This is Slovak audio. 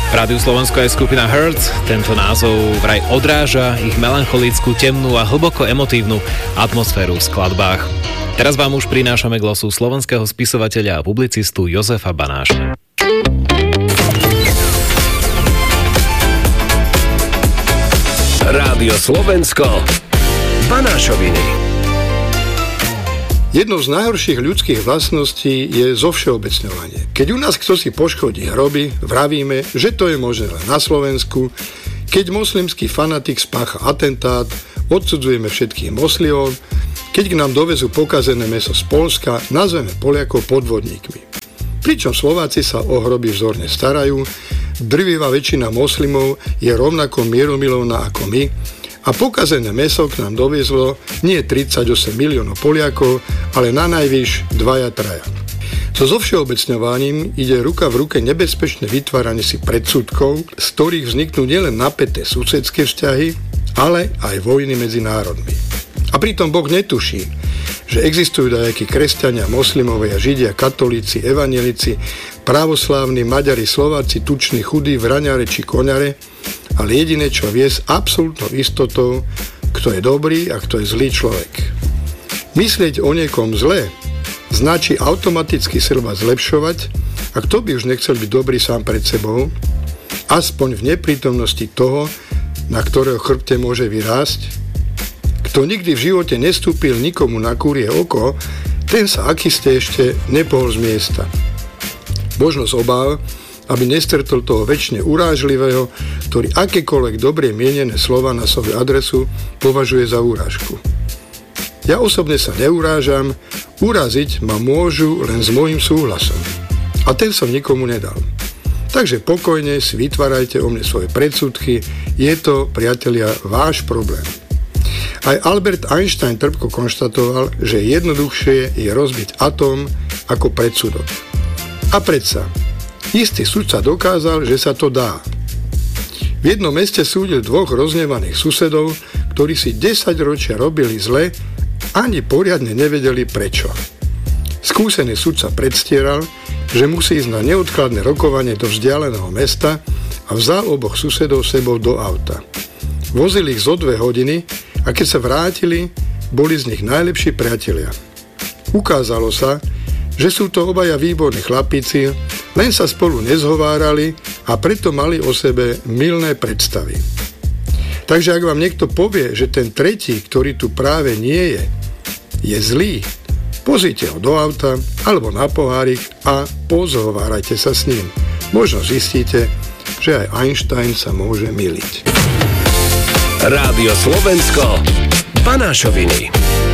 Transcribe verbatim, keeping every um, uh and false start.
V Rádiu Slovensko je skupina Hurts. Tento názov vraj odráža ich melancholickú, temnú a hlboko emotívnu atmosféru v skladbách. Teraz vám už prinášame glosu slovenského spisovateľa a publicistu Jozefa Banáša. Rádio Slovensko, Banášoviny. Jednou z najhorších ľudských vlastností je zovšeobecňovanie. Keď u nás kto si poškodí hroby, vravíme, že to je možné len na Slovensku. Keď moslimský fanatik spácha atentát, odsudzujeme všetkých moslimov. Keď k nám dovezú pokazené mäso z Poľska, nazveme Poliakov podvodníkmi. Pričom Slováci sa o hroby vzorne starajú, drvivá väčšina moslimov je rovnako mieromilovná ako my, a pokazené mäso k nám doviezlo nie tridsaťosem miliónov Poliakov, ale na najvyš dvaja traja. So zovšeobecňovaním ide ruka v ruke nebezpečné vytváranie si predsudkov, z ktorých vzniknú nielen napäté susedské vzťahy, ale aj vojny medzi národmi. A pritom Boh netuší, že existujú dajakí kresťania, moslimovia, židia, katolíci, evanjelici, pravoslávni, Maďari, Slováci, tuční, chudí, vraňare či koňare, ale jediné, čo vie s absolútnou istotou, kto je dobrý a kto je zlý človek. Myslieť o niekom zle značí automaticky seba zlepšovať, a kto by už nechcel byť dobrý sám pred sebou, aspoň v neprítomnosti toho, na ktorého chrbte môže vyrásť. Kto nikdy v živote nestúpil nikomu na kúrie oko, ten sa akiste ešte nepohol z miesta. Možno z obáv, aby nestretol toho väčšine urážlivého, ktorý akékoľvek dobre mienené slova na svoju adresu považuje za urážku. Ja osobne sa neurážam, uraziť ma môžu len s môjim súhlasom. A ten som nikomu nedal. Takže pokojne si vytvárajte o mne svoje predsudky, je to, priatelia, váš problém. Aj Albert Einstein trpko konštatoval, že jednoduchšie je rozbiť atóm ako predsudok. A predsa, istý sudca dokázal, že sa to dá. V jednom meste súdil dvoch roznevaných susedov, ktorí si desaťročia robili zle, ani poriadne nevedeli prečo. Skúsený sudca predstieral, že musí ísť na neodkladné rokovanie do vzdialeného mesta a vzal oboch susedov sebou do auta. Vozil ich zo dve hodiny a keď sa vrátili, boli z nich najlepší priatelia. Ukázalo sa, že sú to obaja výborní chlapíci, len sa spolu nezhovárali a preto mali o sebe mylné predstavy. Takže ak vám niekto povie, že ten tretí, ktorý tu práve nie je, je zlý, pozrite ho do auta alebo na pohárik a pozhovárajte sa s ním. Možno zistíte, že aj Einstein sa môže myliť. Rádio Slovensko, Banášoviny.